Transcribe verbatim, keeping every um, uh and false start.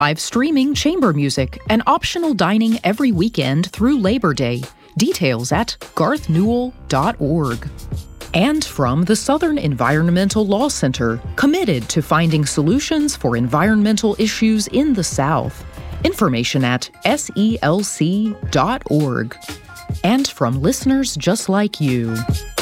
Live streaming chamber music and optional dining every weekend through Labor Day. Details at garth newell dot org. And from the Southern Environmental Law Center, committed to finding solutions for environmental issues in the South. Information at S E L C dot org. And from listeners just like you.